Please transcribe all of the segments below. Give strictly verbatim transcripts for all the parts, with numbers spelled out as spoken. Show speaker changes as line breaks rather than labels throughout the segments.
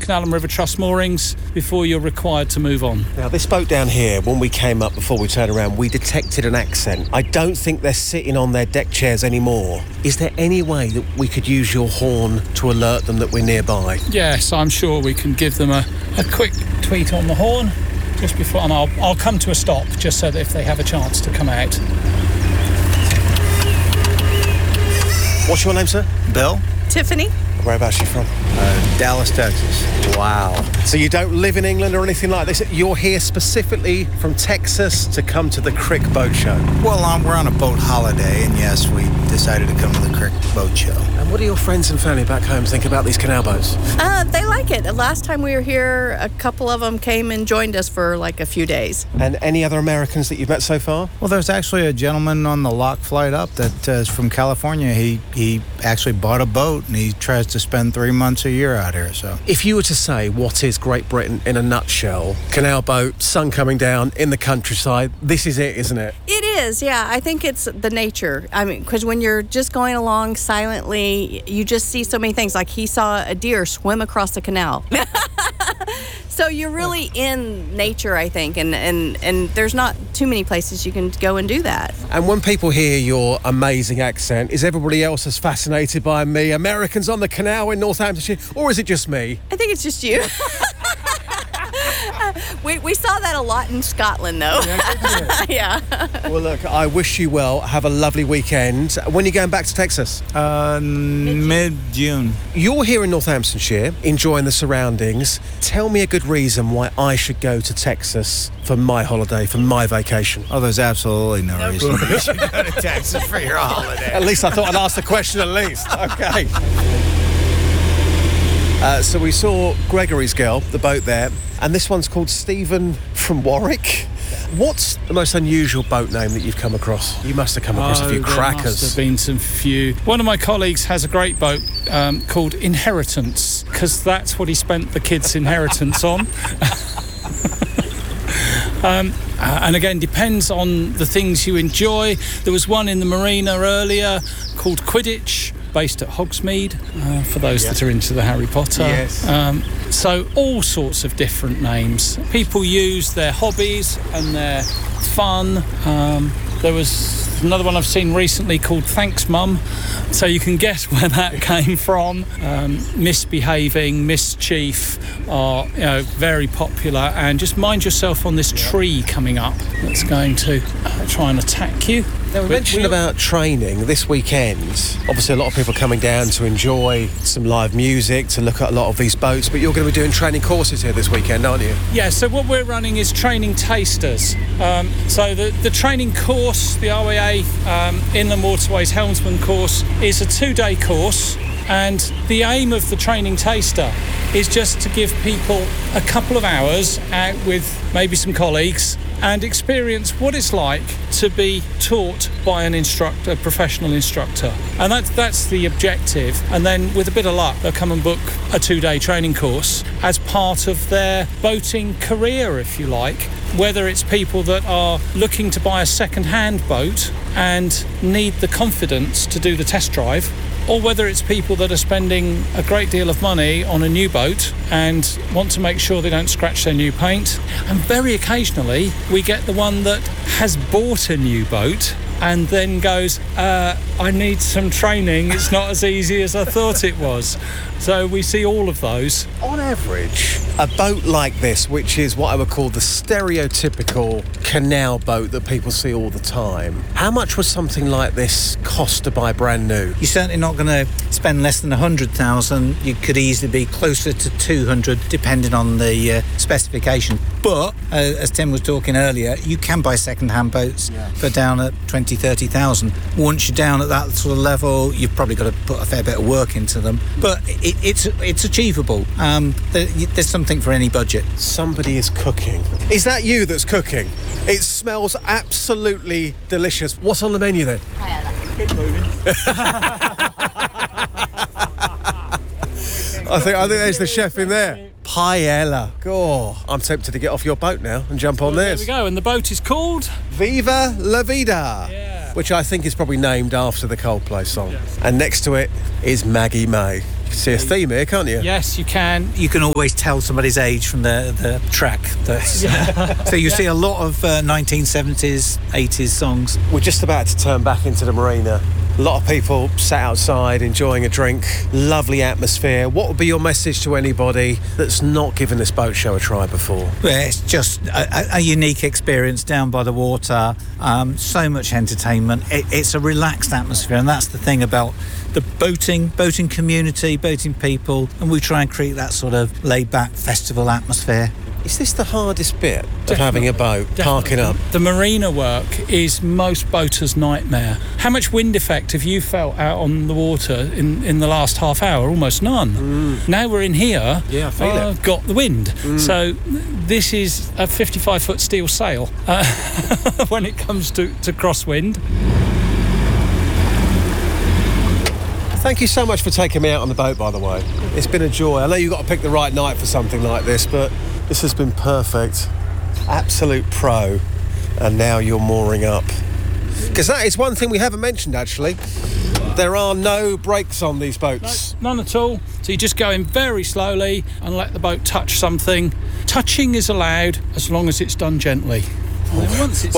Canal and River Trust moorings before you're required to move on.
Now, this boat down here, when we came up before we turned around, we detected an accent. I don't think they're sitting on their deck chairs anymore. Is there any way that we could use your horn to alert them that we're nearby?
Yes, I'm sure we can give them a, a quick tweet on the horn just before, and I'll, I'll come to a stop just so that if they have a chance to come out.
What's your name, sir?
Bill?
Tiffany.
Whereabouts are you from?
Uh, Dallas, Texas.
Wow. So you don't live in England or anything like this? You're here specifically from Texas to come to the Crick Boat Show?
Well, um, we're on a boat holiday, and yes, we decided to come to the Crick Boat Show.
And what do your friends and family back home think about these canal boats?
Uh, they like it. Last time we were here, a couple of them came and joined us for like a few days.
And any other Americans that you've met so far?
Well, there's actually a gentleman on the lock flight up that uh, is from California. He, he actually bought a boat, and he tries to spend three months a year out here, so.
If you were to say what is Great Britain in a nutshell, canal boat, sun coming down in the countryside, this is it, isn't it?
It is, yeah. I think it's the nature. I mean, because when you're just going along silently, you just see so many things. Like he saw a deer swim across the canal. So you're really in nature, I think, and, and, and there's not too many places you can go and do that.
And when people hear your amazing accent, is everybody else as fascinated by me, Americans on the canal in Northamptonshire, or is it just me?
I think it's just you. we, we saw that a lot in Scotland, though. Yeah. Yeah.
Well, look, I wish you well. Have a lovely weekend. When are you going back to Texas?
Uh, mid-June.
You're here in Northamptonshire, enjoying the surroundings. Tell me a good reason why I should go to Texas for my holiday, for my vacation.
Oh, there's absolutely no, no reason you should go to Texas for your holiday.
At least I thought I'd ask the question at least. Okay. Uh, so we saw Gregory's Girl, the boat there, and this one's called Stephen from Warwick. What's the most unusual boat name that you've come across? You must have come across
oh,
a few
there
crackers.
Must have been some few. One of my colleagues has a great boat um, called Inheritance, because that's what he spent the kids' inheritance on. um, uh, and again, depends on the things you enjoy. There was one in the marina earlier called Quidditch, based at Hogsmeade, uh, for those yeah. that are into the Harry Potter.
Yes.
Um, so all sorts of different names. People use their hobbies and their fun. Um, there was another one I've seen recently called Thanks Mum, so you can guess where that came from. Um, misbehaving, mischief are you know very popular, and just mind yourself on this tree coming up that's going to uh, try and attack you.
Now, we mentioned we... about training this weekend. Obviously, a lot of people are coming down to enjoy some live music, to look at a lot of these boats, but you're going to be doing training courses here this weekend, aren't you?
Yeah, so what we're running is training tasters. Um, so the, the training course, the R A A um, Inland Waterways Helmsman course, is a two-day course, and the aim of the training taster is just to give people a couple of hours out with maybe some colleagues and experience what it's like to be taught by an instructor, a professional instructor. And that's, that's the objective. And then with a bit of luck, they'll come and book a two-day training course as part of their boating career, if you like. Whether it's people that are looking to buy a second-hand boat and need the confidence to do the test drive, or whether it's people that are spending a great deal of money on a new boat and want to make sure they don't scratch their new paint. And very occasionally we get the one that has bought a new boat and then goes, uh, I need some training, it's not as easy as I thought it was. So we see all of those.
On average, a boat like this, which is what I would call the stereotypical canal boat that people see all the time, how much would something like this cost to buy brand new?
You're certainly not going to spend less than one hundred thousand dollars. You could easily be closer to two hundred thousand dollars, depending on the uh, specification. But, uh, as Tim was talking earlier, you can buy second-hand boats yeah. for down at twenty, thirty thousand. Once you're down at that sort of level, you've probably got to put a fair bit of work into them. But it, it's it's achievable. Um, there, there's something for any budget.
Somebody is cooking. Is that you that's cooking? It smells absolutely delicious. What's on the menu then?
Keep moving.
I think I think there's the chef in there. Paella. God, I'm tempted to get off your boat now and jump on
well,
this.
There we go, and the boat is called
Viva La Vida,
yeah.
which I think is probably named after the Coldplay song.
Yes.
And next to it is Maggie May. You can see a theme here, can't you?
Yes, you can.
You can always tell somebody's age from the, the track. That's, so you see a lot of uh, nineteen seventies, eighties songs.
We're just about to turn back into the marina. A lot of people sat outside enjoying a drink. Lovely atmosphere. What would be your message to anybody that's not given this boat show a try before?
Well, it's just a, a unique experience down by the water. Um, so much entertainment. It, it's a relaxed atmosphere, and that's the thing about the boating, boating community, boating people, and we try and create that sort of laid-back festival atmosphere.
Is this the hardest bit of
Definitely.
having a boat,
Definitely.
parking up?
The marina work is most boaters' nightmare. How much wind effect have you felt out on the water in, in the last half hour? Almost none. Mm. Now we're in here,
yeah, I feel
I've
it.
got the wind.
Mm.
So this is a fifty-five foot steel sail uh, when it comes to, to crosswind.
Thank you so much for taking me out on the boat, by the way. It's been a joy. I know you've got to pick the right night for something like this, but this has been perfect. Absolute pro. And now you're mooring up. Because that is one thing we haven't mentioned, actually. There are no brakes on these boats.
No, none at all. So you just go in very slowly and let the boat touch something. Touching is allowed as long as it's done gently. And then once it's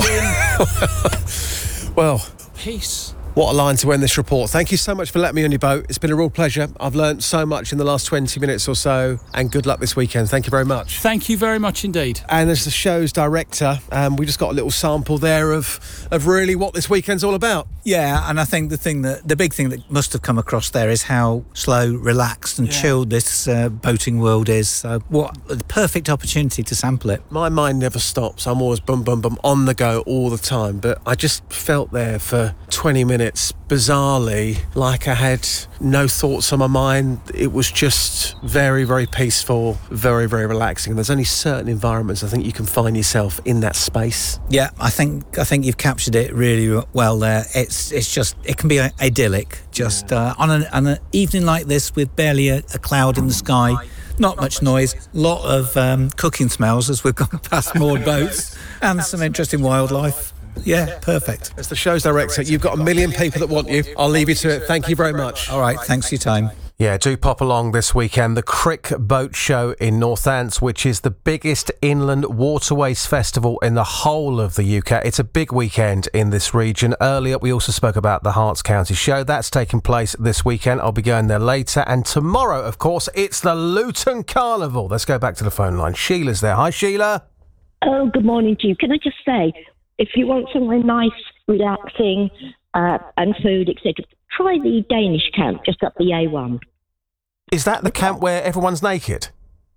in...
Well...
Peace.
What a line to end this report. Thank you so much for letting me on your boat. It's been a real pleasure. I've learnt so much in the last twenty minutes or so, and good luck this weekend. Thank you very much.
Thank you very much indeed.
And as the show's director, um, we just got a little sample there of of really what this weekend's all about.
Yeah, and I think the thing that the big thing that must have come across there is how slow, relaxed, and
yeah.
chilled this uh, boating world is. So, what the perfect opportunity to sample it.
My mind never stops. I'm always bum bum bum on the go all the time. But I just felt there for twenty minutes, bizarrely, like I had no thoughts on my mind. It was just very, very peaceful, very, very relaxing. There's only certain environments I think you can find yourself in that space.
Yeah, I think I think you've captured it really well there. It's it's just it can be idyllic. Just yeah. uh, on an on an evening like this with barely a, a cloud in the sky, not much noise, lot of um, cooking smells as we've gone past moored boats, and some interesting wildlife. Yeah, perfect.
As the show's director, you've got a million people that want you. I'll leave you to it. Thank you very much.
All right, thanks for your time.
Yeah, do pop along this weekend. The Crick Boat Show in Northants, which is the biggest inland waterways festival in the whole of the U K. It's a big weekend in this region. Earlier, we also spoke about the Herts County Show. That's taking place this weekend. I'll be going there later. And tomorrow, of course, it's the Luton Carnival. Let's go back to the phone line. Sheila's there. Hi, Sheila.
Oh, good morning to you. Can I just say, if you want somewhere nice, relaxing, uh, and food, et cetera, try the Danish camp just up the A one.
Is that the camp where everyone's naked?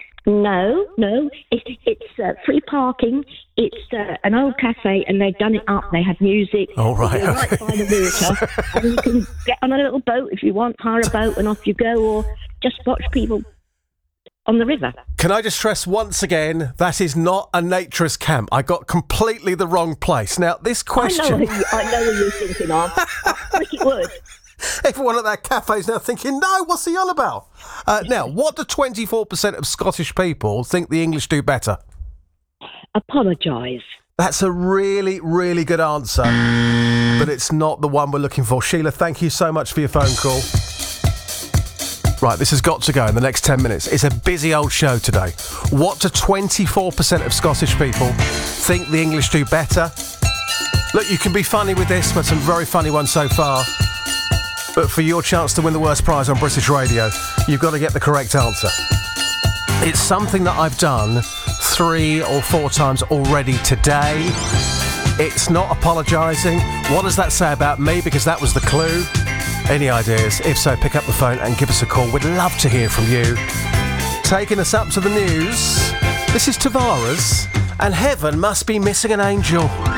No, no. It, it's uh, free parking. It's uh, an old cafe, and they've done it up. They have music.
Oh, right.
You're
Okay.
right by the water. And you can get on a little boat if you want, hire a boat, and off you go, or just watch people on the river.
Can I just stress once again, that is not a naturist camp. I got completely the wrong place. Now, this question...
I know, who you, I know who you're thinking of. I think it would.
Everyone at that cafe is now thinking, no, what's he on about? Uh, now, what do twenty-four percent of Scottish people think the English do better?
Apologise.
That's a really, really good answer, but it's not the one we're looking for. Sheila, thank you so much for your phone call. Right, this has got to go in the next ten minutes. It's a busy old show today. What do twenty-four percent of Scottish people think the English do better? Look, you can be funny with this, but some very funny ones so far. But for your chance to win the worst prize on British radio, you've got to get the correct answer. It's something that I've done three or four times already today. It's not apologising. What does that say about me? Because that was the clue. Any ideas? If so, pick up the phone and give us a call. We'd love to hear from you. Taking us up to the news, this is Tavares, and Heaven Must Be Missing an Angel.